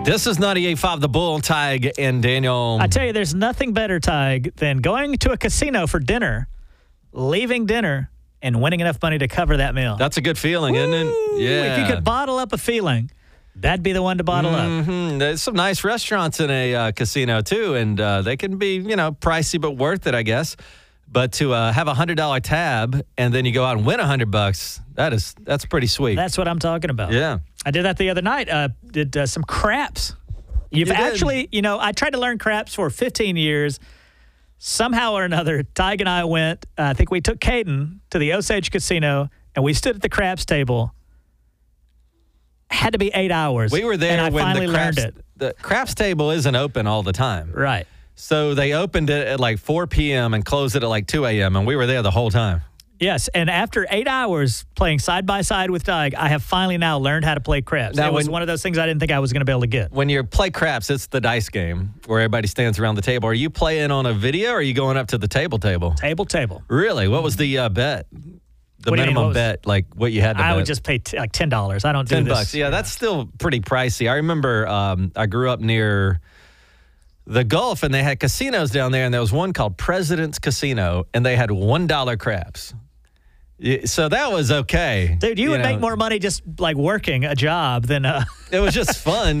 This is 98.5 The Bull, Tig and Daniel. I tell you, there's nothing better, Tig, than going to a casino for dinner, leaving dinner, and winning enough money to cover that meal. That's a good feeling, isn't it? Yeah. If you could bottle up a feeling, that'd be the one to bottle up. There's some nice restaurants in a casino, too, and they can be, pricey but worth it, I guess. But to have a $100 tab and then you go out and win $100, that's pretty sweet. That's what I'm talking about. Yeah. I did that the other night. Did some craps. You've actually, I tried to learn craps for 15 years. Somehow or another, Tig and I went, I think we took Caden to the Osage Casino, and we stood at the craps table. Had to be 8 hours. We were there and I when finally the craps, learned it. The craps table isn't open all the time. Right. So they opened it at like 4 p.m. and closed it at like 2 a.m., and we were there the whole time. Yes, and after 8 hours playing side by side with Tig, I have finally now learned how to play craps. It was one of those things I didn't think I was going to be able to get. When you play craps, it's the dice game where everybody stands around the table. Are you playing on a video or are you going up to the table? Table. Really? What was the bet? The What do you mean, minimum bet, like what you had to bet? I would just pay like $10. I don't do this. $10. Yeah, that's still pretty pricey. I remember I grew up near the Gulf, and they had casinos down there, and there was one called President's Casino, and they had $1 craps. So that was okay. Dude, you would make more money just like working a job than it was just fun.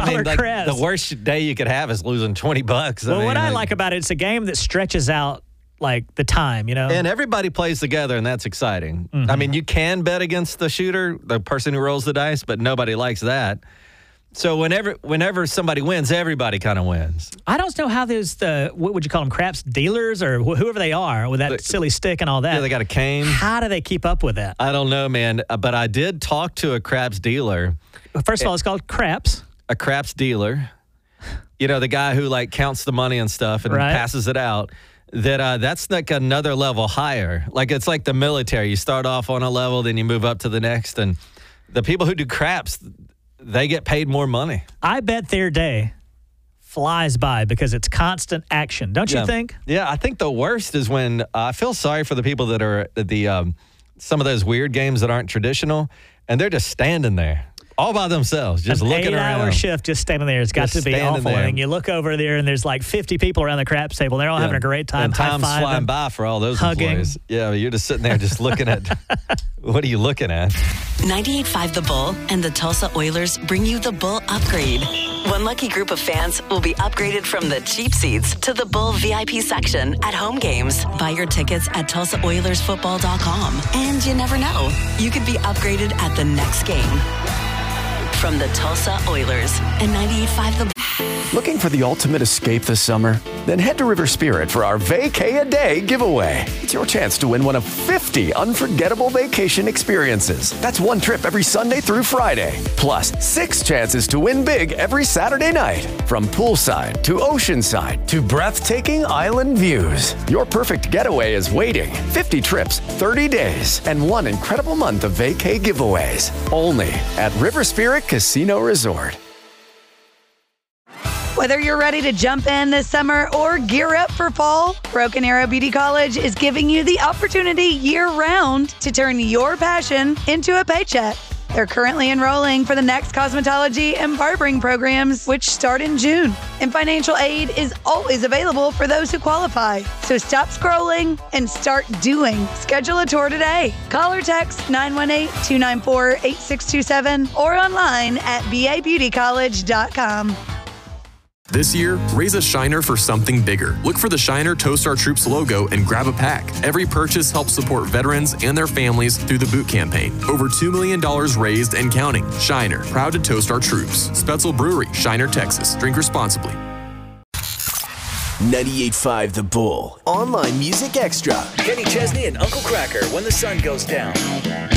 $1 the worst day you could have is losing $20. Well, what I like about it, it's a game that stretches out like the time, And everybody plays together, and that's exciting. I mean, you can bet against the shooter, the person who rolls the dice, but nobody likes that. So whenever somebody wins, everybody kind of wins. I don't know how there's what would you call them, craps dealers or whoever they are with that silly stick and all that. Yeah, they got a cane. How do they keep up with that? I don't know, man. But I did talk to a craps dealer. First of all, it's called craps. A craps dealer. The guy who like counts the money and stuff and passes it out. That's like another level higher. Like it's like the military. You start off on a level, then you move up to the next. And the people who do craps, they get paid more money. I bet their day flies by because it's constant action. Don't you think? Yeah, I think the worst is when I feel sorry for the people that are at the some of those weird games that aren't traditional, and they're just standing there all by themselves, just looking around. An 8-hour shift just standing there. It's got to be awful. And you look over there, and there's like 50 people around the craps table. They're all having a great time. And time's flying by for all those employees. Yeah, you're just sitting there just looking at, what are you looking at? 98.5 The Bull and the Tulsa Oilers bring you the Bull Upgrade. One lucky group of fans will be upgraded from the cheap seats to the Bull VIP section at home games. Buy your tickets at TulsaOilersFootball.com. And you never know, you could be upgraded at the next game. From the Tulsa Oilers and 98.5 The Bull. Looking for the ultimate escape this summer? Then head to River Spirit for our Vacay-A-Day giveaway. It's your chance to win one of 50 unforgettable vacation experiences. That's one trip every Sunday through Friday. Plus 6 chances to win big every Saturday night. From poolside to oceanside to breathtaking island views. Your perfect getaway is waiting. 50 trips, 30 days, and one incredible month of vacay giveaways. Only at River Spirit Casino Resort. Whether you're ready to jump in this summer or gear up for fall, Broken Arrow Beauty College is giving you the opportunity year-round to turn your passion into a paycheck. They're currently enrolling for the next cosmetology and barbering programs, which start in June. And financial aid is always available for those who qualify. So stop scrolling and start doing. Schedule a tour today. Call or text 918-294-8627 or online at babeautycollege.com. This year, raise a shiner for something bigger. Look for the Shiner Toast Our Troops logo and grab a pack. Every purchase helps support veterans and their families through the boot campaign. Over $2 million raised and counting. Shiner, proud to toast our troops. Spetzel Brewery, Shiner, Texas. Drink responsibly. 98.5 The Bull. Online Music Extra. Kenny Chesney and Uncle Cracker, When the Sun Goes Down.